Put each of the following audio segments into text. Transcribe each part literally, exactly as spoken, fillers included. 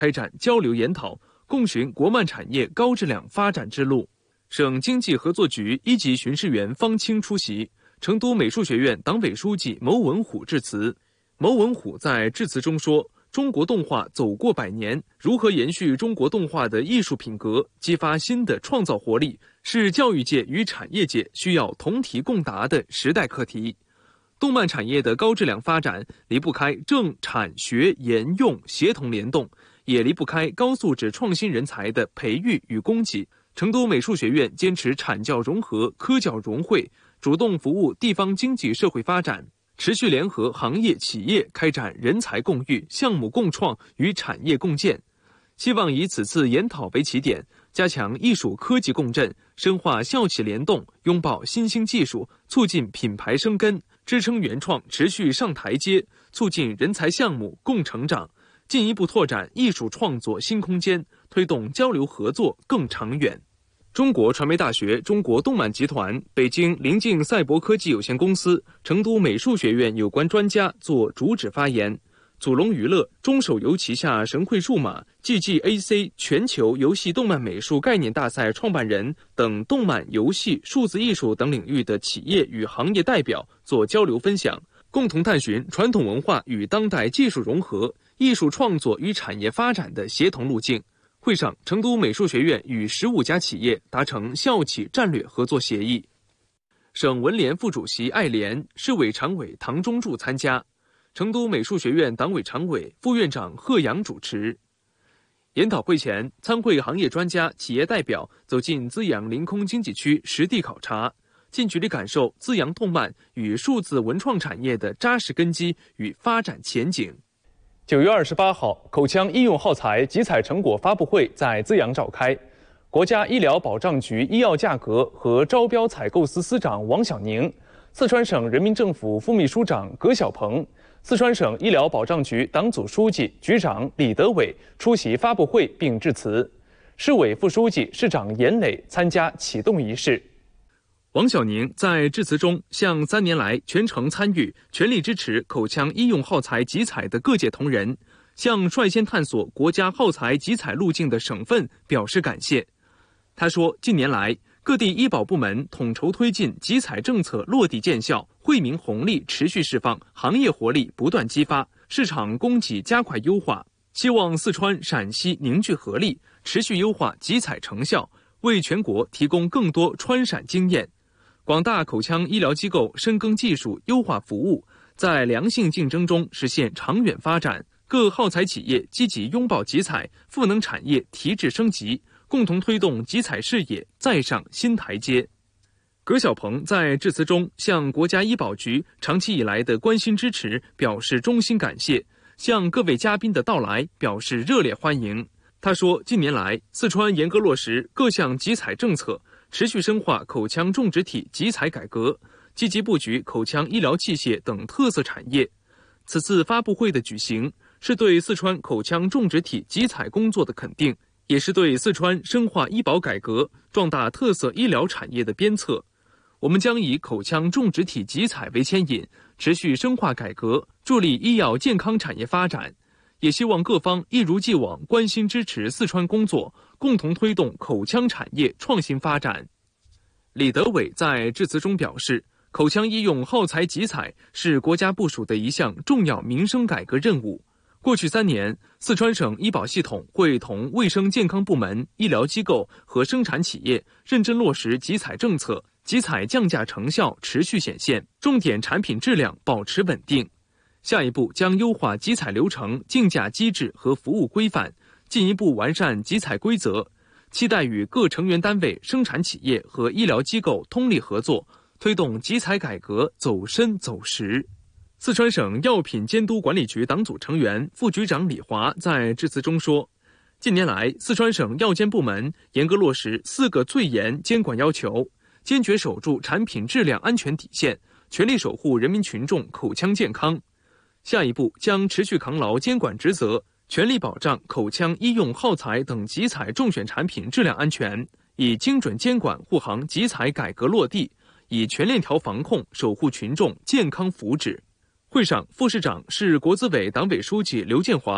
开展交流研讨，共寻国漫产业高质量发展之路。省经济合作局一级巡视员方清出席，成都美术学院党委书记牟文虎致辞。牟文虎在致辞中说，中国动画走过百年，如何延续中国动画的艺术品格，激发新的创造活力，是教育界与产业界需要同题共答的时代课题。动漫产业的高质量发展离不开政产学研用协同联动，也离不开高素质创新人才的培育与供给。成都美术学院坚持产教融合、科教融汇，主动服务地方经济社会发展，持续联合行业企业开展人才共育、项目共创与产业共建。希望以此次研讨为起点，加强艺术科技共振，深化校企联动，拥抱新兴技术，促进品牌生根，支撑原创持续上台阶，促进人才项目共成长，进一步拓展艺术创作新空间，推动交流合作更长远。中国传媒大学中国动漫集团、北京临近赛博科技有限公司、成都美术学院有关专家作主旨发言。祖龙娱乐、中手游旗下神绘数码、G G A C 全球游戏动漫美术概念大赛创办人等动漫、游戏、数字艺术等领域的企业与行业代表做交流分享，共同探寻传统文化与当代技术融合、艺术创作与产业发展的协同路径。会上，成都美术学院与十五家企业达成校企战略合作协议。省文联副主席艾莲、市委常委唐中柱参加，成都美术学院党委常委、副院长贺阳主持。研讨会前，参会行业专家、企业代表走进资阳临空经济区实地考察，近距离感受资阳动漫与数字文创产业的扎实根基与发展前景。九月二十八号，口腔医用耗材集采成果发布会在资阳召开。国家医疗保障局医药价格和招标采购司司长王晓宁、四川省人民政府副秘书长葛小鹏、四川省医疗保障局党组书记、局长李德伟出席发布会并致辞。市委副书记、市长严磊参加启动仪式。王晓宁在致辞中向三年来全程参与、全力支持口腔医用耗材集采的各界同仁，向率先探索国家耗材集采路径的省份表示感谢。他说，近年来，各地医保部门统筹推进集采政策落地见效，惠民红利持续释放，行业活力不断激发，市场供给加快优化。希望四川、陕西凝聚合力，持续优化集采成效，为全国提供更多川陕经验。广大口腔医疗机构深耕技术，优化服务，在良性竞争中实现长远发展。各耗材企业积极拥抱集采，赋能产业提质升级，共同推动集采事业再上新台阶。葛小鹏在致辞中向国家医保局长期以来的关心支持表示衷心感谢，向各位嘉宾的到来表示热烈欢迎。他说，近年来，四川严格落实各项集采政策，持续深化口腔种植体集采改革，积极布局口腔医疗器械等特色产业。此次发布会的举行，是对四川口腔种植体集采工作的肯定，也是对四川深化医保改革、壮大特色医疗产业的鞭策。我们将以口腔种植体集采为牵引，持续深化改革，助力医药健康产业发展。也希望各方一如既往关心支持四川工作，共同推动口腔产业创新发展。李德伟在致辞中表示，口腔医用耗材集采是国家部署的一项重要民生改革任务。过去三年，四川省医保系统会同卫生健康部门、医疗机构和生产企业认真落实集采政策，集采降价成效持续显现，重点产品质量保持稳定。下一步将优化集采流程、竞价机制和服务规范，进一步完善集采规则。期待与各成员单位、生产企业和医疗机构通力合作，推动集采改革走深走实。四川省药品监督管理局党组成员、副局长李华在致辞中说，近年来，四川省药监部门严格落实四个最严监管要求，坚决守住产品质量安全底线，全力守护人民群众口腔健康。下一步将持续扛牢监管职责，全力保障口腔医用耗材等集采中选产品质量安全，以精准监管护航集采改革落地，以全链条防控守护群众健康福祉。会上，副市长、市国资委党委书记刘建华、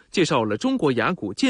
介绍了中国雅谷建